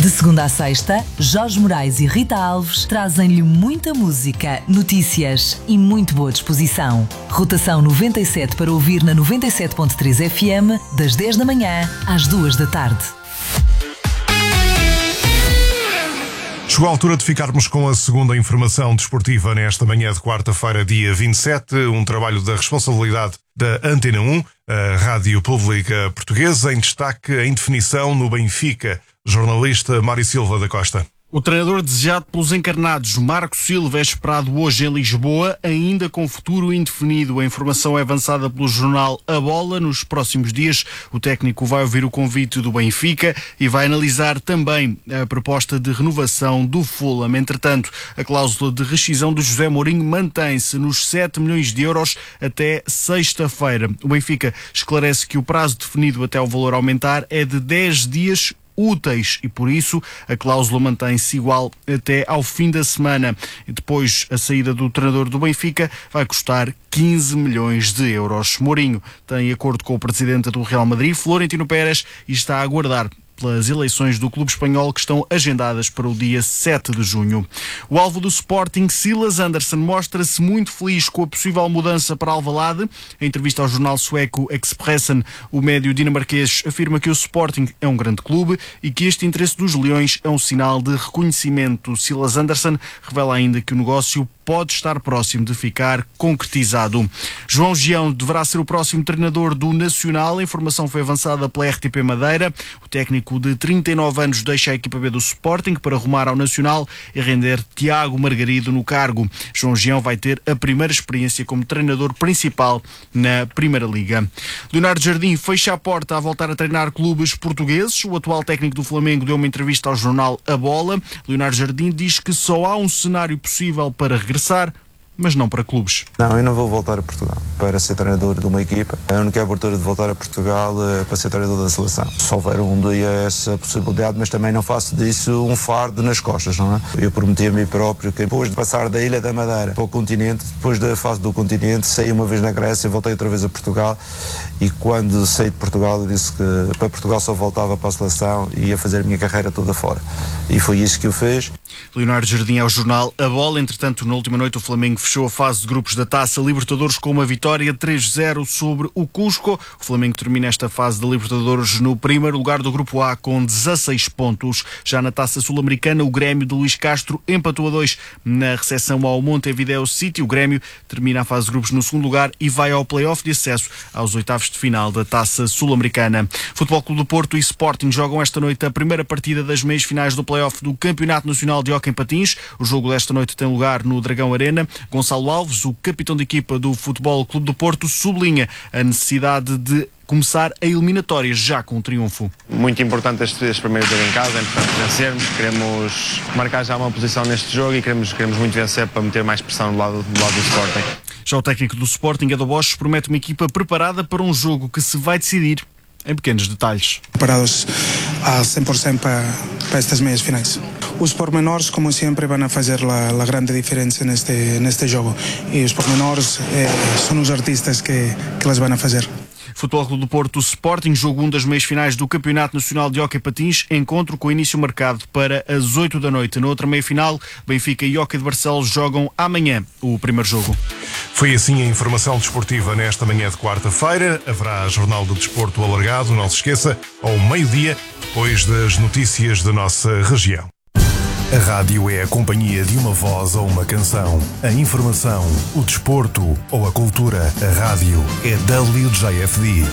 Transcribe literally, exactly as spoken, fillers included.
De segunda a sexta, Jorge Moraes e Rita Alves trazem-lhe muita música, notícias e muito boa disposição. Rotação noventa e sete para ouvir na noventa e sete ponto três F M, das dez da manhã às duas da tarde. Chegou a altura de ficarmos com a segunda informação desportiva nesta manhã de quarta-feira, dia vinte e sete, um trabalho da responsabilidade da Antena um, a Rádio Pública Portuguesa, em destaque em definição no Benfica. Jornalista Mário Silva da Costa. O treinador desejado pelos encarnados, Marco Silva, é esperado hoje em Lisboa, ainda com futuro indefinido. A informação é avançada pelo jornal A Bola. Nos próximos dias, o técnico vai ouvir o convite do Benfica e vai analisar também a proposta de renovação do Fulham. Entretanto, a cláusula de rescisão de José Mourinho mantém-se nos sete milhões de euros até sexta-feira. O Benfica esclarece que o prazo definido até o valor aumentar é de dez dias úteis e, por isso, a cláusula mantém-se igual até ao fim da semana. E depois, a saída do treinador do Benfica vai custar quinze milhões de euros. Mourinho tem acordo com o presidente do Real Madrid, Florentino Pérez, e está a aguardar pelas eleições do clube espanhol que estão agendadas para o dia sete de junho. O alvo do Sporting, Silas Andersson, mostra-se muito feliz com a possível mudança para Alvalade. Em entrevista ao jornal sueco Expressen, o médio dinamarquês afirma que o Sporting é um grande clube e que este interesse dos Leões é um sinal de reconhecimento. Silas Andersson revela ainda que o negócio pode estar próximo de ficar concretizado. João Gião deverá ser o próximo treinador do Nacional. A informação foi avançada pela R T P Madeira. O técnico de trinta e nove anos deixa a equipa B do Sporting para rumar ao Nacional e render Tiago Margarido no cargo. João Gião vai ter a primeira experiência como treinador principal na Primeira Liga. Leonardo Jardim fecha a porta a voltar a treinar clubes portugueses. O atual técnico do Flamengo deu uma entrevista ao jornal A Bola. Leonardo Jardim diz que só há um cenário possível para regressar, mas não para clubes. Não, eu não vou voltar a Portugal para ser treinador de uma equipa. A única abertura de voltar a Portugal é para ser treinador da seleção. Se houver um dia essa possibilidade, mas também não faço disso um fardo nas costas, não é? Eu prometi a mim próprio que depois de passar da Ilha da Madeira para o continente, depois da fase do continente, saí uma vez na Grécia, voltei outra vez a Portugal e quando saí de Portugal eu disse que para Portugal só voltava para a seleção e ia fazer a minha carreira toda fora. E foi isso que eu fiz. Leonardo Jardim ao jornal A Bola. Entretanto, na última noite o Flamengo fechou a fase de grupos da Taça Libertadores com uma vitória três zero sobre o Cusco. O Flamengo termina esta fase da Libertadores no primeiro lugar do grupo A com dezasseis pontos. Já na Taça Sul-Americana, o Grêmio de Luís Castro empatou a dois na recepção ao Montevideo City. O Grêmio termina a fase de grupos no segundo lugar e vai ao play-off de acesso aos oitavos de final da Taça Sul-Americana. Futebol Clube do Porto e Sporting jogam esta noite a primeira partida das meias finais do play-off do Campeonato Nacional de Hóquei em Patins. O jogo desta noite tem lugar no Dragão Arena. Gonçalo Alves, o capitão de equipa do Futebol Clube do Porto, sublinha a necessidade de começar a eliminatória já com um triunfo. Muito importante este, este primeiro jogo em casa, é importante vencermos, queremos marcar já uma posição neste jogo e queremos, queremos muito vencer para meter mais pressão do lado, do lado do Sporting. Já o técnico do Sporting, Edu Bosch, promete uma equipa preparada para um jogo que se vai decidir em pequenos detalhes. Preparados a cem por cento para, para estas meias finais. Os pormenores, como sempre, vão fazer a grande diferença neste, neste jogo. E os pormenores eh, são os artistas que, que las vão fazer. Futebol Clube do Porto Sporting, jogo um das meias finais do Campeonato Nacional de Hóquei Patins, encontro com início marcado para as oito da noite. Na outra meia-final, Benfica e Hóquei de Barcelos jogam amanhã o primeiro jogo. Foi assim a informação desportiva nesta manhã de quarta-feira. Haverá Jornal do Desporto alargado, não se esqueça, ao meio-dia, depois das notícias da nossa região. A rádio é a companhia de uma voz ou uma canção. A informação, o desporto ou a cultura. A rádio é W J F D.